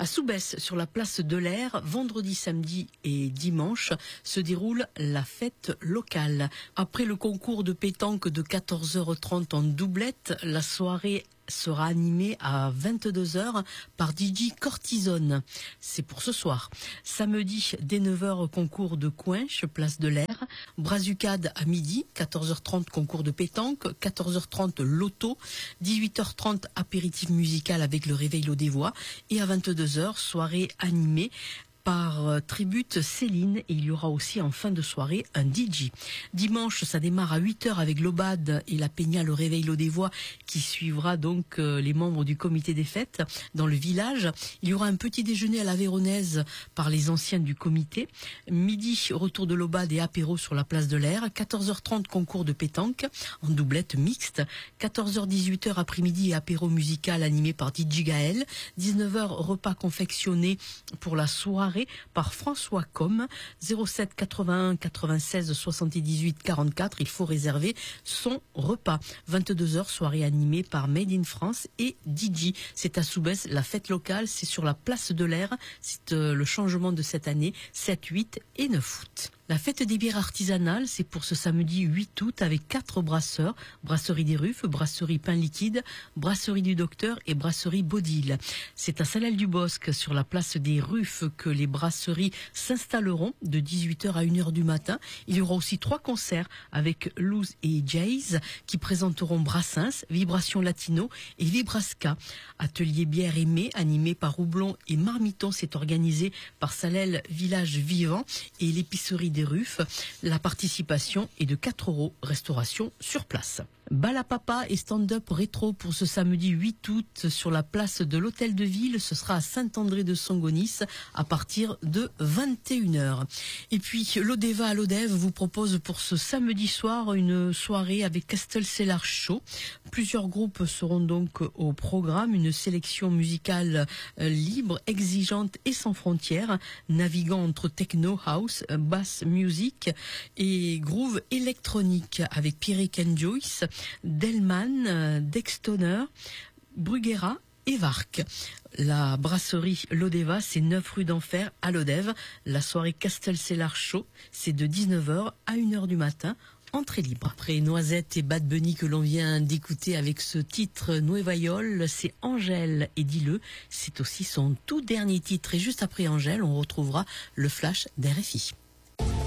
À Soubès, sur la place de l'Air, vendredi, samedi et dimanche, se déroule la fête locale. Après le concours de pétanque de 14h30 en doublette, la soirée sera animée à 22h par DJ Cortisone. C'est pour ce soir. Samedi, dès 9h, concours de coinche, place de l'Air. Brazucade à midi, 14h30, concours de pétanque, 14h30, loto, 18h30, apéritif musical avec le réveil des voix, et à 22h, soirée animée par Tribute Céline, et il y aura aussi en fin de soirée un DJ. Dimanche, ça démarre à 8h avec l'Aubade et la Peña, le réveil des voix, qui suivra donc les membres du comité des fêtes dans le village. Il y aura un petit déjeuner à la Véronaise par les anciens du comité. Midi, retour de l'Aubade et apéro sur la place de l'Air. 14h30, concours de pétanque en doublette mixte. 14h-18h après-midi et apéro musical animé par DJ Gaël. 19h, repas confectionné pour la soirée par François Com. 07 81 96 78 44. Il faut réserver son repas. 22h, soirée animée par Made in France et DJ. C'est à Soubès, la fête locale, c'est sur la place de l'Air. C'est le changement de cette année, 7, 8 et 9 août. La fête des bières artisanales, c'est pour ce samedi 8 août avec 4 brasseurs. Brasserie des Ruffes, brasserie Pain Liquide, brasserie du Docteur et brasserie Baudil. C'est à Salelles-du-Bosc, sur la place des Ruffes, que les brasseries s'installeront de 18h à 1h du matin. Il y aura aussi 3 concerts avec Luz et Jays qui présenteront Brassens, Vibration Latino et Vibrasca. Atelier bière aimé, animé par Roublon et Marmiton, c'est organisé par Salelles Village Vivant et l'épicerie des Ruffes. La participation est de 4 €, restauration sur place. Balapapa et stand-up rétro pour ce samedi 8 août sur la place de l'Hôtel de Ville. Ce sera à Saint-André-de-Songonis à partir de 21h. Et puis l'Odeva à l'Odève vous propose pour ce samedi soir une soirée avec Castelcellar Show. Plusieurs groupes seront donc au programme. Une sélection musicale libre, exigeante et sans frontières, naviguant entre techno, house, bass music et groove électronique avec Pierrick and Joyce, Delman, Dextoner, Bruguera et Vark. La brasserie L'Odeva, c'est 9 rue d'Enfer à l'Odève. La soirée Castelcellar Show, c'est de 19h à 1h du matin. Entrée libre. Après Noisette et Bad Bunny que l'on vient d'écouter avec ce titre Nueva York, c'est Angèle et Dis-le. C'est aussi son tout dernier titre. Et juste après Angèle, on retrouvera le flash d'RFI.